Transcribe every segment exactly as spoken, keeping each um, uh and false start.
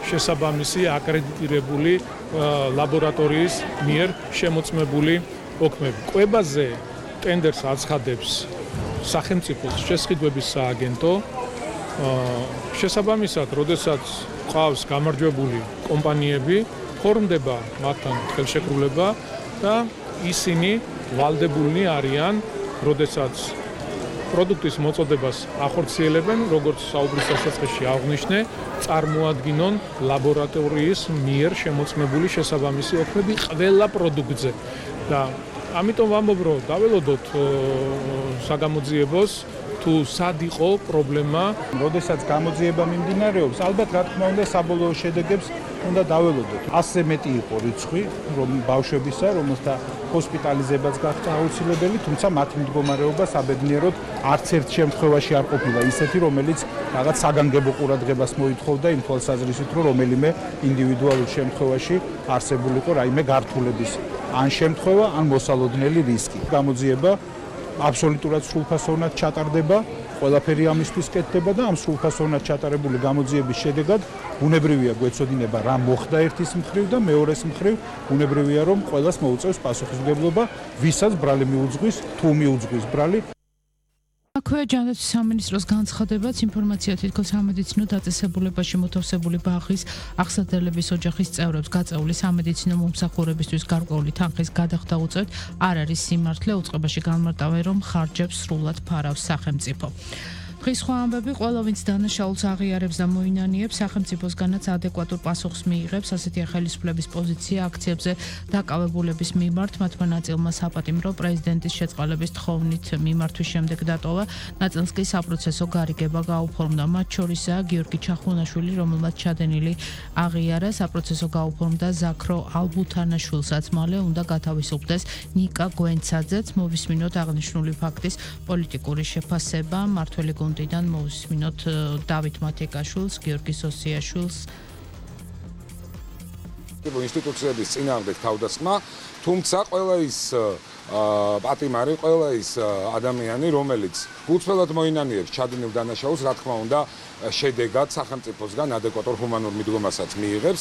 შესაბამისი აკრედიტირებული ლაბორატორიის მიერ შემოწმებული ოქმები. კვებაზე ტენდერს აცხადებს სახელმწიფოს შესყიდვების სააგენტო. შესაბამისად, როდესაც ყავს გამარჯვებული კომპანიები, ფორმდება მათთან ხელშეკრულება და ისინი ვალდებულნი არიან, როდესაც პროდუქტის მოწოდებას ახორციელებენ, როგორც საუბრის დასაწყისში აღნიშნე, წარმოადგინონ ლაბორატორიის მიერ შემოწმებული შესაბამისი ოქმები ყველა პროდუქტზე. და ამიტომ ვამბობ, რომ დაველოდოთ საგამოძიებოს თუ სად იყო პრობლემა, როდესაც გამოძიება მიმდინარეობს, ალბათ რა თქმა უნდა საბოლოო შედეგებს უნდა დაველოდოთ. ასზე მეტი იყო რიცხვი, რომ ბავშვებისა, რომელთა ჰოსპიტალიზებაც გახდა აუცილებელი, თუმცა მათი მდგომარეობა საბედნიეროდ არც ერთ შემთხვევაში არ ყოფილა ისეთი, რომელიც რაღაც საგანგებო ყურადღებას მოითხოვდა იმ თვალსაზრისით, რომ რომელიმე ინდივიდუალურ შემთხვევაში არსებულიყო რაიმე გართულების ან შემთხვევა, ან მოსალოდნელი რისკი. გამოძიება აბსოლუტურად სრულფასოვნად ჩატარდება, ყველაფერი ამისთვის კეთდება და ამ სრულფასოვნად ჩატარებული გამოძიების შედეგად ბუნებრივია გვეცოდინება რა მოხდა ერთის მხრივ და მეორეს მხრივ ბუნებრივია რომ ყველას მოუწევს პასუხისმგებლობა, ვისაც ბრალი მიუძღვის, თუ მიუძღვის ბრალი. აქვე ჯანდაცვის სამინისტროს განცხადებაც ინფორმაცია თითქოს სამედიცინო დაწესებულებაში მოთავსებული ბაღის აღსაწერლების ოჯახის წევრებს გაწეული სამედიცინო მომსახურებისთვის გარკვეული თანხის გადახდა უწევთ არ არის სიმართლე, უწყებაში განმარტავენ რომ ხარჯებს სრულად ფარავს სახელმწიფო. დღის სხვა ამბები, ყველა ვინც დანაშაულს აღიარებს და მოინანიებს, სახელმწიფოსგანაც ადეკვატურ პასუხს მიიღებს, ასეთია ხელისუფლების პოზიცია აქციებზე დაკავებულების მიმართ, მათმა ნაწილმა საპატიმრო პრეზიდენტის შეწყალების თხოვნით მიმართვის შემდეგ დატოვა, ნაწილს კი საპროცესო გარიგება გაუფორმდა, მათ შორისაა გიორგი ჩახუნაშვილი, რომელმაც ჩადენილი აღიარა, საპროცესო გაუფორმდა ზაქრო ალბუთანაშვილსაც, მალე უნდა გათავისუფლდეს ნიკა გვენცაძეც, მოვისმინოთ აღნიშნული ფაქტის პოლიტიკური შეფასება, მართველი გუნდიდან მოვისმინოთ დავით მათეკაშვილს, გიორგი სოსიაშვილს. ინსტიტუციების წინააღმდეგ თავდასხმა, თუმცა ყველა ის პატიმარი, ყველა ის ადამიანი, რომელიც გულწრფელად მოინანიებს ჩადენილ დანაშაულს, რა თქმა უნდა, შედეგად სახელმწიფოსგან ადეკვატურ ჰუმანურ მიდგომასაც მიიღებს.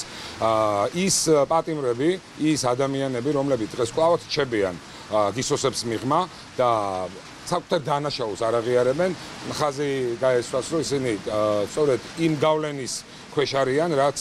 ის პატიმრები, ის ადამიანები, რომლებიც დღეს კვლავ რჩებიან გისოსებს მიღმა და საკუთარ დანაშაულს არ აღიარებენ, ხაზი გაესვას, რომ ისინი სწორედ იმ გავლენის ქვეშ არიან, რაც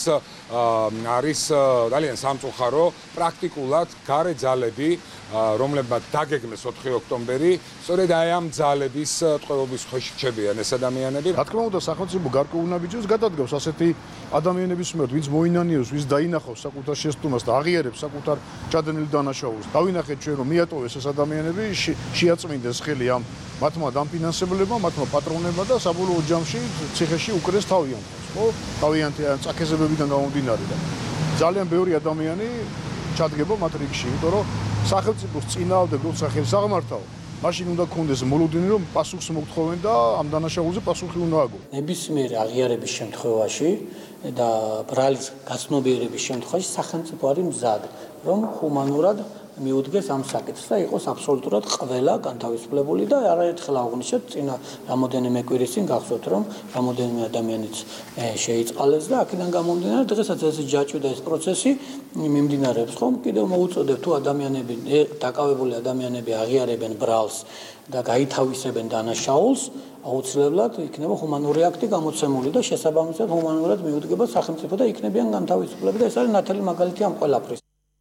არის ძალიან სამწუხარო, პრაქტიკულად გარე ძალები, რომლებმაც დაგეგმეს ოთხი ოქტომბერი, სწორედ აი ამ ძალების ტყვეობის ქვეშ რჩებიან ეს ადამიანები. რა თქმა უნდა, სახელმწიფო გარკვეულ ნაბიჯებს გადადგავს ასეთი ადამიანების მიმართ, ვინც მოინანიებს, ვინც დაინახავს საკუთარ შესტუმრას და აღიარებს საკუთარ ჩადენილ დანაშაულს. დავინახეთ ჩვენ, რომ მიატოვეს ეს ადამიანები, შეაწმინდეს ხელი ამ მათმა დამფინანსებლებმა, მათმა პატრონებმა და საბოლოო ჯამში ციხეში უკრეს თავიანთ. ხო, თავიანთი წაკეზებებიდან გამომდინარე და ძალიან ბევრი ადამიანი ჩადგება მათ რიგში, იმიტომ რომ სახელმწიფოს წინააღმდეგ როცა ხელს აღმართავ, მაშინ უნდა გქონდეს მოლოდინი, რომ პასუხს მოგთხოვენ და ამ დანაშაულზე პასუხი უნდა აგო. ნებისმიერ აღიარების შემთხვევაში და ბრალის გაცნობიერების შემთხვევაში სახელმწიფო არის მზად, რომ ჰუმანურად მიუდგეს ამ საკითხს და იყოს აბსოლუტურად ყველა განთავისუფლებული და არაერთხელ აღვნიშნეთ წინა რამოდენიმე კვირის წინ გახსოვთ რომ რამოდენიმე ადამიანიც შეიწყალეს და აქედან გამომდინარე დღესაც ეს ჯაჭვი და ეს პროცესი მიმდინარეობს ხომ კიდევ მოუწოდებ თუ ადამიანები დაკავებული ადამიანები აღიარებენ ბრალს და გაითავისებენ დანაშაულს აუცილებლად იქნება ჰუმანური აქტი გამოცემული და შესაბამისად ჰუმანურად მიუდგება სახელმწიფო და იქნებიან განთავისუფლები და ეს არის ნათელი მაგალითი ამ ყველაფრის.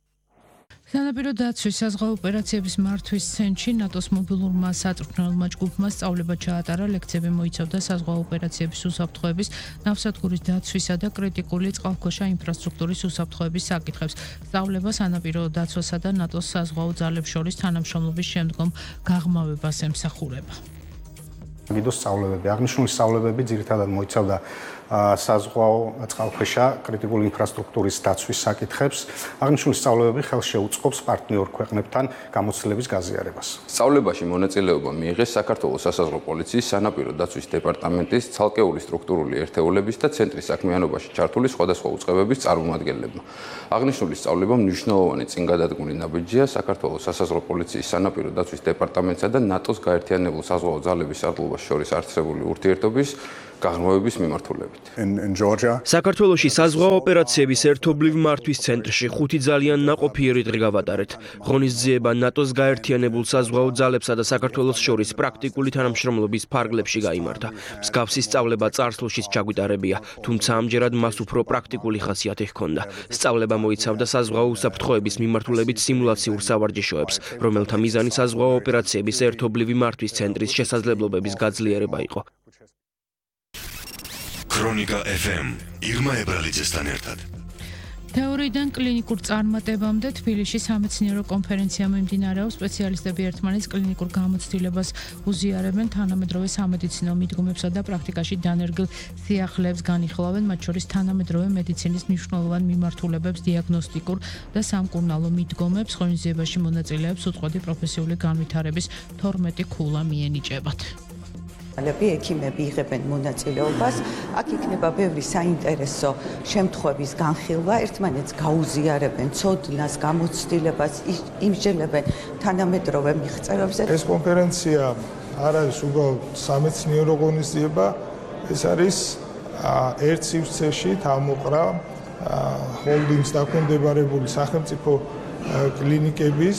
სანაპირო დაცვის საზღვაო ოპერაციების მართვის ცენტრში ნატოს მობილურმა საწვრთნელმა ჯგუფმა სწავლება ჩაატარა, ლექციები მოიცავდა საზღვაო ოპერაციების უსაფრთხოების, ნავსადგურის დაცვისა და კრიტიკული წყალქვეშა ინფრასტრუქტურის უსაფრთხოების საკითხებს. სწავლება სანაპირო დაცვასა და ნატოს საზღვაო ძალებს შორის თანამშრომლობის შემდგომ გაღრმავებას ემსახურება. გიდოს სწავლებები, აღნიშნული სწავლებები ძირითადად მოიცავდა საზღვაო წყალქვეშა კრიტიკული ინფრასტრუქტურის დაცვის საკითხებს. აღნიშნული სწავლებები ხელს შეუწყობს პარტნიორ ქვეყნებთან გამოცდილების გაზიარებას. სწავლებაში მონაწილეობა მიიღეს საქართველოს სასაზღვრო პოლიციის სანაპირო დაცვის დეპარტამენტის ცალკეული სტრუქტურული ერთეულების და ცენტრის საქმიანობაში ჩართული სხვადასხვა უწყებების წარმომადგენლებმა. აღნიშნული სწავლება მნიშვნელოვანი წინგადადგმული ნაბიჯია საქართველოს სასაზღვრო პოლიციის სანაპირო დაცვის დეპარტამენტსა და ნატოს გაერთიანებულ საზღვაო ძალების სარდლობას შორის არსებული ურთიერთობის გაღრმავების მიმართულებით. საქართველოში საზღვაო ოპერაციების ერთობლივ მართვის ცენტრში ხუთი ძალიან ნაყოფიერი დღე გავატარეთ. ღონისძიება ნატოს გაერთიანებულ საზღვაო ძალებსა და საქართველოს შორის პრაქტიკული თანამშრომლობის ფარგლებში გაიმართა. მსგავსი სწავლება წარსულშიც ჩაგვიტარებია, თუმცა ამჯერად მას უფრო პრაქტიკული ხასიათი ჰქონდა. სწავლება მოიცავდა საზღვაო უსაფრთხოების მიმართულებით სიმულაციურ სავარჯიშოებს, რომელთა მიზანი საზღვაო ოპერაციების ერთობლივი მართვის ცენტრის შესაძლებლობების გაძლიერება იყო. ქრონიკა ეფ ემ ირმა ებრალიძესთან ერთად. თეორიიდან კლინიკურ წარმატებამდე თბილისში სამეცნიერო კონფერენცია მიმდინარეობს. სპეციალისტები ერთმანეთს კლინიკურ გამოცდილებას უზიარებენ, თანამედროვე სამედიცინო მიდგომებსა და პრაქტიკაში დანერგილ სიახლეებს განიხილავენ, მათ შორის თანამედროვე მედიცინის მნიშვნელოვან მიმართულებებს, დიაგნოსტიკურ და სამკურნალო მიდგომებს. ღონისძიებაში მონაწილეებს უწყვეტი პროფესიული განვითარების თორმეტი ქულა მიენიჭებათ. ალები ექიმები იღებენ მონაწილეობას, აქ იქნება ბევრი საინტერესო შემთხვევის განხილვა, ერთმანეთს გაუზიარებენ ცოდნას, გამოცდილებას, იმსჯელებენ თანამედროვე მიღწევებზე. ეს კონფერენცია არ არის უბრალოდ სამეცნიერო ღონისძიება, ეს არის ერთ სივრცეში თავმოყრა ჰოლდინგს დაქვემდებარებული სახელმწიფო კლინიკების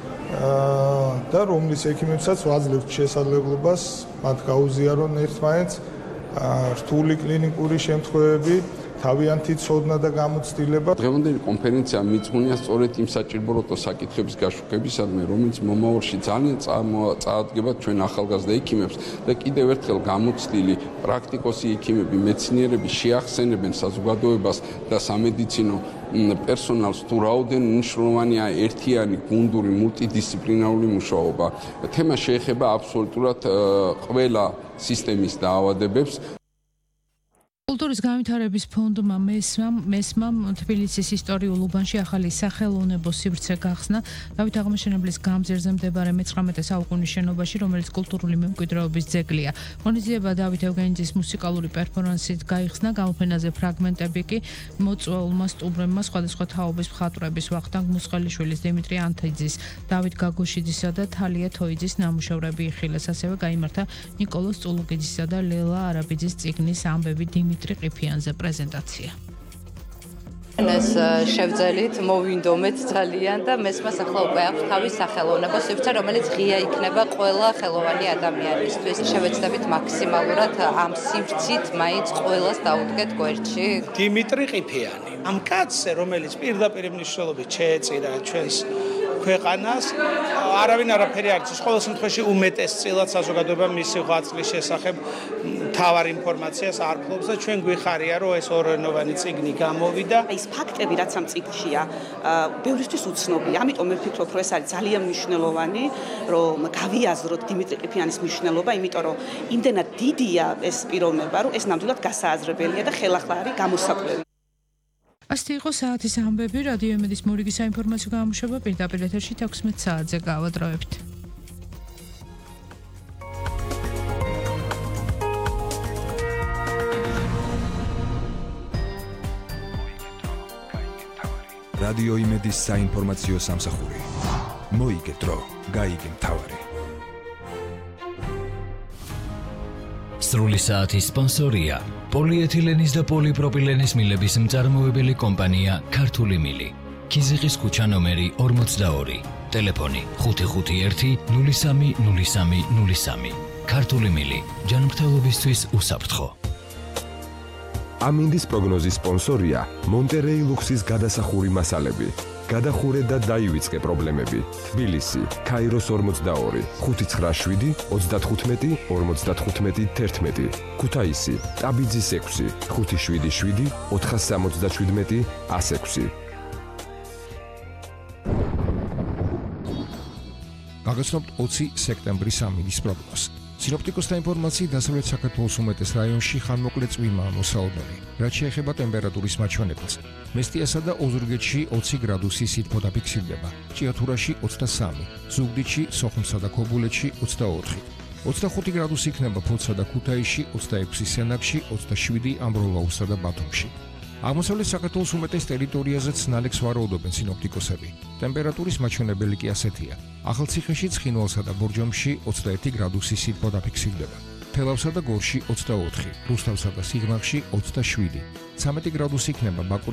და რომლის ექიმებსაც ვაძლევთ შესაძლებლობას მათ გაუზიარონ ერთმანეთს რთული კლინიკური შემთხვევები, თავიანთი ცოდნა და გამოცდილება. დღევანდელი კონფერენცია მიძღვნია სწორედ იმ საჭიროებო საკითხების გაშუქებისადმი, რომელიც მომავალში ძალიან წაადგება ჩვენ ახალგაზრდა ექიმებს და კიდევ ერთხელ გამოცდილი პრაქტიკოსი ექიმები, მეცნიერები შეახსენებენ საზოგადოებას და სამედიცინო პერსონალს თუ რაოდენ მნიშვნელოვანია ერთიანი გუნდური მულტიდისციპლინარული მუშაობა. თემა შეეხება აბსოლუტურად ყველა სისტემის დაავადებებს. კულტურის განვითარების ფონდმა მესმამ თბილისის ისტორიულ უბანში ახალი სახელოვნებო სივრცე გახსნა. დავით აღმაშენებლის გამზირზე მდებარე მეცხრამეტე საუკუნის შენობაში, რომელიც კულტურული მემკვიდრეობის ძეგლია. ღონისძიება დავით ევგენიძის მუსიკალური პერფორმანსით გაიხსნა, გამოფენაზე ფრაგმენტები კი მოწვეულმა სტუმრებმა სხვადასხვა თაობის მხატვრების ვახტანგ მუსხელიშვილის, დიმიტრი ანთიძის, დავით გაგოშიძისა და თალია თოიძის ნამუშევრები იხილეს. ასევე გაიმართა ნიკოლოზ წულუკიძისა და ლელა არაბიძის წიგნის ამბები დიმიტრი ყიფიანზე პრეზენტაცია. ეს შევძელით, მოვინდომეთ ძალიან და მესმას ახლა უკვე აქვს თავის სახელოვნებო სივრცე, რომელიც ღია იქნება ყველა ხელოვანი ადამიანისთვის. შევეცდებით მაქსიმალურად ამ სივრცით მაინც ყველას დაუდგეთ გვერდში. დიმიტრი ყიფიანი. ამ კაცზე, რომელიც პირდაპირ მნიშვნელობით შეეწირა ჩვენს ქვეყანას, არავინ არაფერი არ იცის. ყოველ შემთხვევაში უმეტესწილად საზოგადოება მისი ღვაწლის შესახებ თავარ ინფორმაციას არ ფლობს და ჩვენ გვიხარია, რომ ეს ორენოვანი წიგნი გამოვიდა. ის ფაქტები, რაც ამ წიგნშია, ბევრისთვის უცნობია. ამიტომ მე ვფიქრობ, რომ ეს არის ძალიან მნიშვნელოვანი, რომ გავიაზროთ დიმიტრი ყიფიანის მნიშვნელობა, იმიტომ რომ იმდენად დიდია ეს პიროვნება, რომ ეს ნამდვილად გასააზრებელია და ხელახლა არის გამოსაკვლევი. ასეთი იყო საათის ამბები, რადიო იმედის მორიგი საინფორმაციო გამოშვება პირდაპირ ეთერში თექვსმეტ საათზე გავადროებთ. რადიო იმედის საინფორმაციო სამსახური. მოიგეთ დრო, გაიგე მთავარი. სრული საათის სპონსორია პოლიეთილენის და პოლიპროპილენის მილების მწარმოებელი კომპანია ქართული მილი. ქიზიყის ქუჩა ნომერი ორმოცდაორი. ტელეფონი ხუთი ხუთი ერთი ნული სამი ნული სამი ნული სამი. ქართული მილი. ჯანმრთელობისთვის უსაფრთხო. ამინდის პროგნოზის სპონსორია მონტერეი ლუქსის გადასახური მასალები. გადახურე და დაივიწყე პრობლემები. თბილისი, ქაიროს ორმოცდაორი, ხუთი ცხრა შვიდი ოცდათხუთმეტი ორმოცდათხუთმეტი თერთმეტი. ქუთაისი, ტაბიძის ექვსი, ხუთი შვიდი შვიდი ოთხასამოცდაშვიდმეტი ას ექვსი. გაგაცნობთ ოცი სექტემბრის ამინდის პროგნოზს. სინოპტიკოსთა ინფორმაციით დასავლეთ საქართველოს უმეტეს რაიონში ხანმოკლე წვიმაა მოსაოდნელი, რაც შეეხება ტემპერატურის მაჩვენებელს. მესტიასა და ოზურგეთში ოცი გრადუსი სითბო დაფიქსირდება, ჭიათურაში ოცდასამი, ზუგდიდში, სოხუმსა და ქობულეთში ოცდაოთხი. ოცდახუთი გრადუსი იქნება ფოთსა და ქუთაისში, ოცდაექვსი სენაკში, ოცდაშვიდი ამბროლაურსა და ბათუმში. აღმოსავლეთ საქართველოს უმეტეს ტერიტორიაზეც ნალექს ვარაუდობენ სინოპტიკოსები. ტემპერატურის მაჩვენებელი კი ასეთია. ახალციხეში, ცხინვალსა და ბორჯომში ოცდაერთი გრადუსი სითბო დაფიქსირდება. თელავსა და გორში ოცდაოთხი, რუსთავსა და სიღნაღში ოცდაშვიდი. ცამეტი გრადუსი იქნება ბაკურის